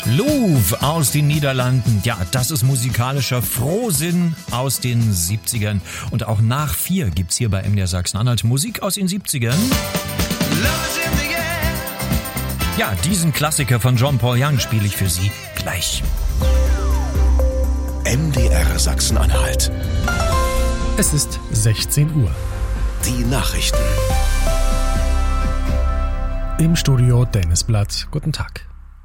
Louvre aus den Niederlanden. Ja, das ist musikalischer Frohsinn aus den 70ern. Und auch nach 4 gibt's hier bei MDR Sachsen-Anhalt Musik aus den 70ern. Ja, diesen Klassiker von Jean-Paul Young spiele ich für Sie gleich. MDR Sachsen-Anhalt. Es ist 16 Uhr. Die Nachrichten. Im Studio Dennis Blatt. Guten Tag.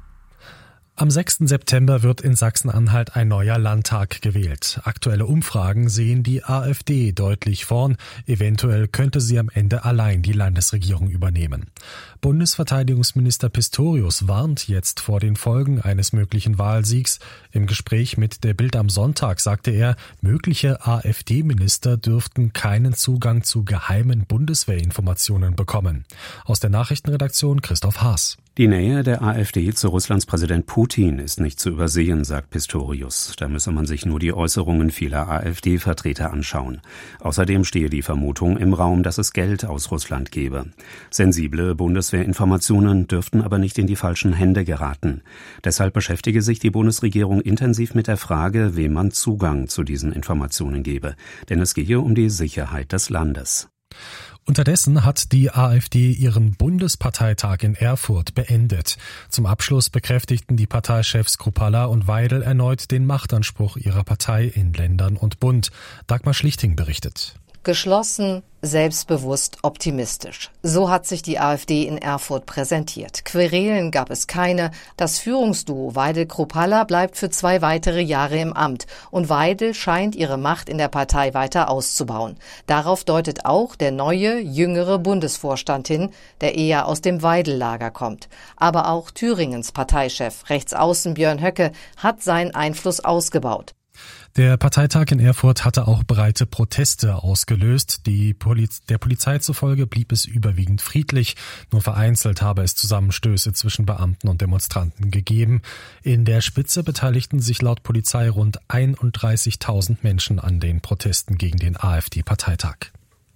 Am 6. September wird in Sachsen-Anhalt ein neuer Landtag gewählt. Aktuelle Umfragen sehen die AfD deutlich vorn. Eventuell könnte sie am Ende allein die Landesregierung übernehmen. Bundesverteidigungsminister Pistorius warnt jetzt vor den Folgen eines möglichen Wahlsiegs. Im Gespräch mit der Bild am Sonntag sagte er, mögliche AfD-Minister dürften keinen Zugang zu geheimen Bundeswehrinformationen bekommen. Aus der Nachrichtenredaktion Christoph Haas. Die Nähe der AfD zu Russlands Präsident Putin ist nicht zu übersehen, sagt Pistorius. Da müsse man sich nur die Äußerungen vieler AfD-Vertreter anschauen. Außerdem stehe die Vermutung im Raum, dass es Geld aus Russland gebe. Sensible Bundeswehrinformationen dürften aber nicht in die falschen Hände geraten. Deshalb beschäftige sich die Bundesregierung intensiv mit der Frage, wem man Zugang zu diesen Informationen gebe. Denn es gehe um die Sicherheit des Landes. Unterdessen hat die AfD ihren Bundesparteitag in Erfurt beendet. Zum Abschluss bekräftigten die Parteichefs Kruppalla und Weidel erneut den Machtanspruch ihrer Partei in Ländern und Bund. Dagmar Schlichting berichtet. Geschlossen, selbstbewusst, optimistisch. So hat sich die AfD in Erfurt präsentiert. Querelen gab es keine. Das Führungsduo Weidel-Kruppalla bleibt für 2 weitere Jahre im Amt. Und Weidel scheint ihre Macht in der Partei weiter auszubauen. Darauf deutet auch der neue, jüngere Bundesvorstand hin, der eher aus dem Weidel-Lager kommt. Aber auch Thüringens Parteichef, Rechtsaußen Björn Höcke, hat seinen Einfluss ausgebaut. Der Parteitag in Erfurt hatte auch breite Proteste ausgelöst. Der Polizei zufolge blieb es überwiegend friedlich. Nur vereinzelt habe es Zusammenstöße zwischen Beamten und Demonstranten gegeben. In der Spitze beteiligten sich laut Polizei rund 31.000 Menschen an den Protesten gegen den AfD-Parteitag.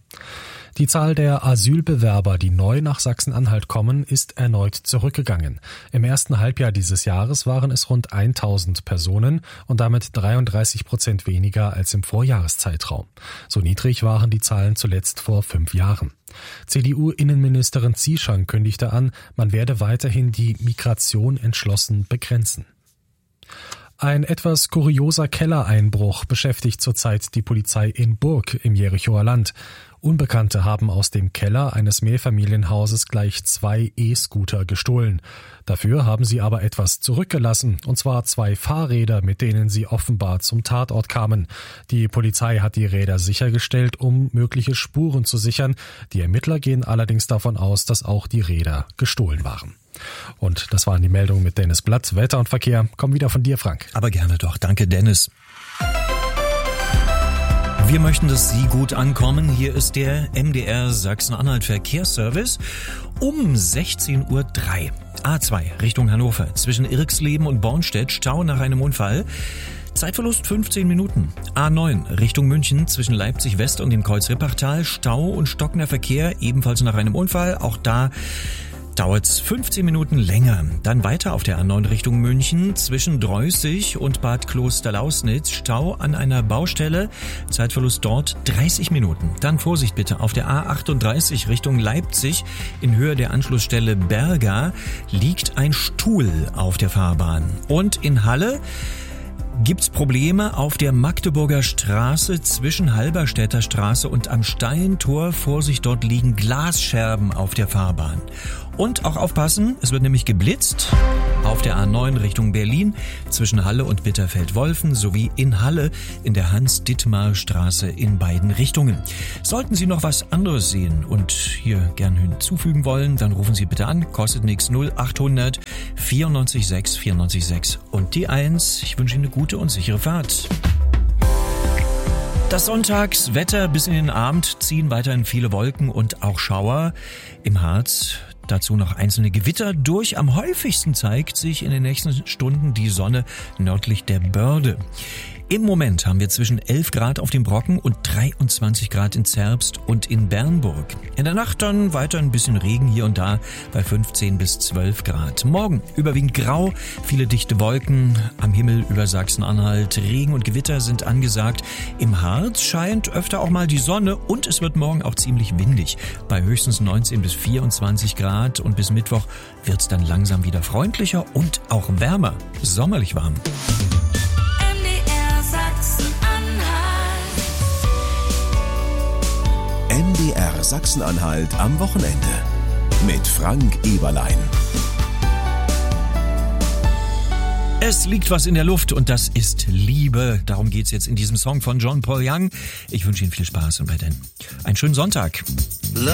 Die Zahl der Asylbewerber, die neu nach Sachsen-Anhalt kommen, ist erneut zurückgegangen. Im ersten Halbjahr dieses Jahres waren es rund 1.000 Personen und damit 33% weniger als im Vorjahreszeitraum. So niedrig waren die Zahlen zuletzt vor 5 Jahren. CDU-Innenministerin Zieschang kündigte an, man werde weiterhin die Migration entschlossen begrenzen. Ein etwas kurioser Kellereinbruch beschäftigt zurzeit die Polizei in Burg im Jerichower Land. Unbekannte haben aus dem Keller eines Mehrfamilienhauses gleich 2 E-Scooter gestohlen. Dafür haben sie aber etwas zurückgelassen, und zwar 2 Fahrräder, mit denen sie offenbar zum Tatort kamen. Die Polizei hat die Räder sichergestellt, um mögliche Spuren zu sichern. Die Ermittler gehen allerdings davon aus, dass auch die Räder gestohlen waren. Und das waren die Meldungen mit Dennis Blatt. Wetter und Verkehr kommen wieder von dir, Frank. Aber gerne doch. Danke, Dennis. Wir möchten, dass Sie gut ankommen. Hier ist der MDR Sachsen-Anhalt Verkehrsservice um 16.03 Uhr. A2 Richtung Hannover. Zwischen Irxleben und Bornstedt Stau nach einem Unfall. Zeitverlust 15 Minuten. A9 Richtung München zwischen Leipzig West und dem Kreuz Rippachtal. Stau und stockender Verkehr, ebenfalls nach einem Unfall. Auch da dauert's 15 Minuten länger. Dann weiter auf der A9 Richtung München zwischen Dreußig und Bad Klosterlausnitz. Stau an einer Baustelle. Zeitverlust dort 30 Minuten. Dann Vorsicht bitte auf der A38 Richtung Leipzig. In Höhe der Anschlussstelle Berga liegt ein Stuhl auf der Fahrbahn. Und in Halle gibt's Probleme auf der Magdeburger Straße zwischen Halberstädter Straße und am Steintor. Vorsicht, dort liegen Glasscherben auf der Fahrbahn. Und auch aufpassen, es wird nämlich geblitzt auf der A9 Richtung Berlin zwischen Halle und Bitterfeld-Wolfen sowie in Halle in der Hans-Dittmar-Straße in beiden Richtungen. Sollten Sie noch was anderes sehen und hier gern hinzufügen wollen, dann rufen Sie bitte an, kostet nichts, 0800 94 6 94 6 und die 1. Ich wünsche Ihnen eine gute und sichere Fahrt. Das Sonntagswetter bis in den Abend ziehen weiterhin viele Wolken und auch Schauer im Harz. Dazu noch einzelne Gewitter durch. Am häufigsten zeigt sich in den nächsten Stunden die Sonne nördlich der Börde. Im Moment haben wir zwischen 11 Grad auf dem Brocken und 23 Grad in Zerbst und in Bernburg. In der Nacht dann weiter ein bisschen Regen hier und da bei 15 bis 12 Grad. Morgen überwiegend grau, viele dichte Wolken am Himmel über Sachsen-Anhalt. Regen und Gewitter sind angesagt. Im Harz scheint öfter auch mal die Sonne und es wird morgen auch ziemlich windig. Bei höchstens 19 bis 24 Grad und bis Mittwoch wird es dann langsam wieder freundlicher und auch wärmer. Sommerlich warm. MDR Sachsen-Anhalt am Wochenende mit Frank Eberlein. Es liegt was in der Luft und das ist Liebe. Darum geht's jetzt in diesem Song von John Paul Young. Ich wünsche Ihnen viel Spaß und weiterhin einen schönen Sonntag.